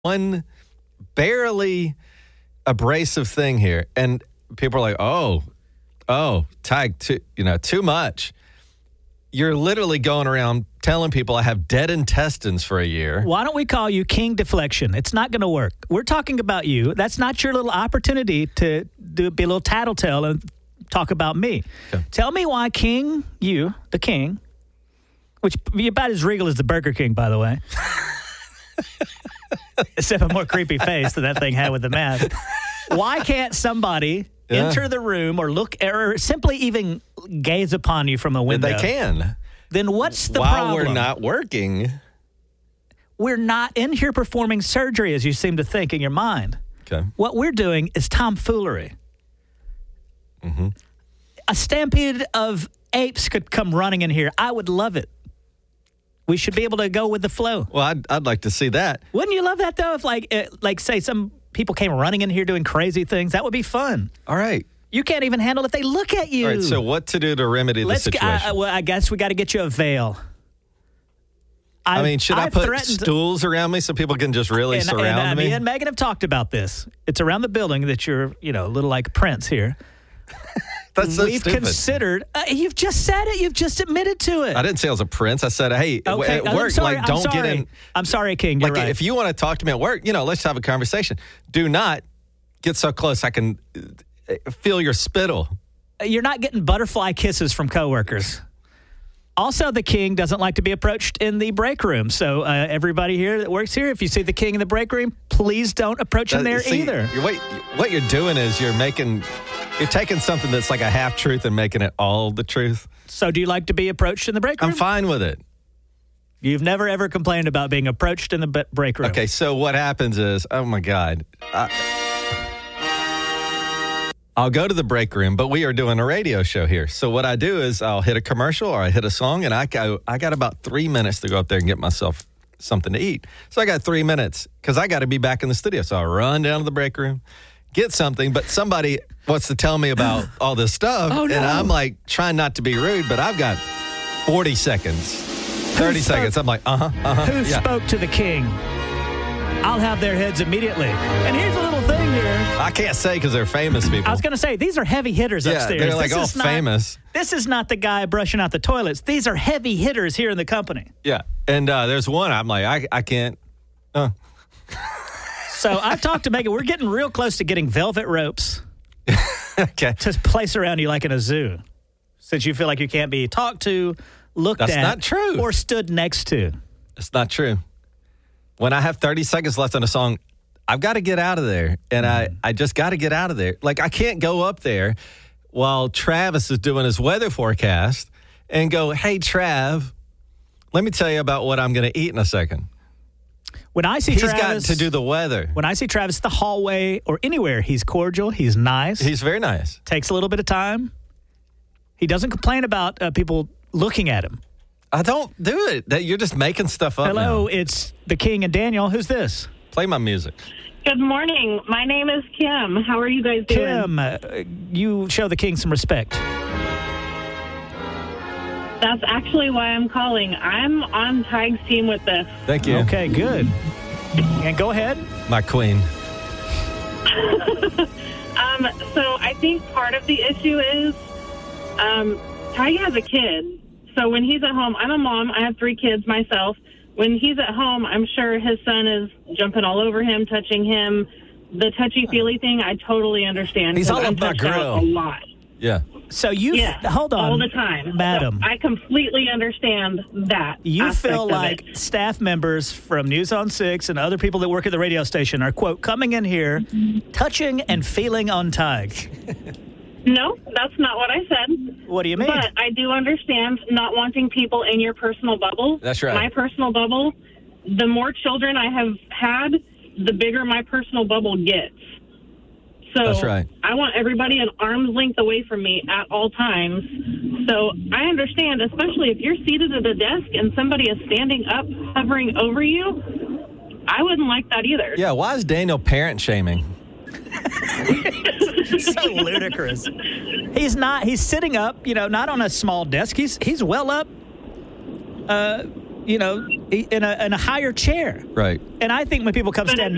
one barely abrasive thing here, and people are like, oh, Tig, too much. You're literally going around telling people I have dead intestines for a year. Why don't we call you King Deflection? It's not going to work. We're talking about you. That's not your little opportunity to be a little tattletale and talk about me. Okay. Tell me why the King, which be about as regal as the Burger King, by the way. Except a more creepy face than that thing had with the mask. Why can't somebody enter the room or look or simply even gaze upon you from a window? They can. Then what's the problem? problem? While we're not working. We're not in here performing surgery, as you seem to think in your mind. Okay. What we're doing is tomfoolery. Mm-hmm. A stampede of apes could come running in here. I would love it. We should be able to go with the flow. Well, I'd like to see that. Wouldn't you love that, though? If, say, some people came running in here doing crazy things, that would be fun. All right. You can't even handle if they look at you. All right, so what to do to remedy the situation? I guess we got to get you a veil. Should I put stools around me so people can just really surround me? Me and Megan have talked about this. It's around the building that you're, a little like Prince here. That's so We've stupid. Considered. You've just said it. You've just admitted to it. I didn't say I was a prince. I said, hey, at work, don't get in. I'm sorry, King. You're right. If you want to talk to me at work, let's have a conversation. Do not get so close I can feel your spittle. You're not getting butterfly kisses from coworkers. Also, the King doesn't like to be approached in the break room. So everybody here that works here, if you see the King in the break room, please don't approach him there either. What you're doing is you're taking something that's like a half-truth and making it all the truth. So do you like to be approached in the break room? I'm fine with it. You've never, ever complained about being approached in the break room. Okay, so what happens is, oh, my God. I'll go to the break room, but we are doing a radio show here. So what I do is I'll hit a commercial or I hit a song, and I got about 3 minutes to go up there and get myself something to eat. So I got 3 minutes because I got to be back in the studio. So I run down to the break room, get something, but somebody wants to tell me about all this stuff. Oh, no. And I'm like trying not to be rude, but I've got 40 seconds, 30 seconds. I'm like, Who spoke to the King? I'll have their heads immediately. And here's a little thing here. I can't say because they're famous people. I was going to say, these are heavy hitters upstairs. They're like all famous. This is not the guy brushing out the toilets. These are heavy hitters here in the company. Yeah. And there's one, I'm like, I can't. So I've talked to Megan. We're getting real close to getting velvet ropes. Okay. To place around you like in a zoo. Since you feel like you can't be talked to, looked at. That's not true. Or stood next to. It's not true. When I have 30 seconds left on a song, I've got to get out of there. And I just got to get out of there. Like, I can't go up there while Travis is doing his weather forecast and go, hey, Trav, let me tell you about what I'm going to eat in a second. When I see Travis, he's got to do the weather. When I see Travis in the hallway or anywhere, he's cordial, he's nice. He's very nice. Takes a little bit of time. He doesn't complain about people looking at him. I don't do it. You're just making stuff up. Hello, now. It's the King and Daniel. Who's this? Play my music. Good morning. My name is Kim. How are you guys doing? Kim, you show the King some respect. That's actually why I'm calling. I'm on Tig's team with this. Thank you. Okay, good. And go ahead. My queen. So I think part of the issue is Tig has a kid. So when he's at home, I'm a mom. I have 3 kids myself. When he's at home, I'm sure his son is jumping all over him, touching him. The touchy-feely thing, I totally understand. He's all up my grill. A lot. Yeah. So hold on. All the time. Madam. So I completely understand that. You feel like staff members from News on 6 and other people that work at the radio station are, quote, coming in here, touching and feeling on Tig. No, that's not what I said. What do you mean? But I do understand not wanting people in your personal bubble. That's right. My personal bubble, the more children I have had, the bigger my personal bubble gets. So that's right. I want everybody an arm's length away from me at all times. So I understand, especially if you're seated at a desk and somebody is standing up, hovering over you, I wouldn't like that either. Yeah, why is Daniel parent shaming? So ludicrous. He's sitting up, not on a small desk. He's well up, in a higher chair. Right. And I think when people come stand